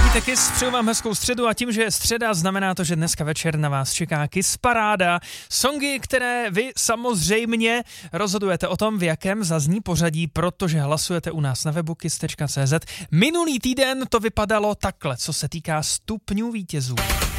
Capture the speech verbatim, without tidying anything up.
Posloucháte Kiss, přeju vám hezkou středu a tím, že je středa, znamená to, že dneska večer na vás čeká Kiss Paráda. Songy, které vy samozřejmě rozhodujete o tom, v jakém zazní pořadí, protože hlasujete u nás na webu kiss tečka cé zet. Minulý týden to vypadalo takhle, co se týká stupňů vítězů.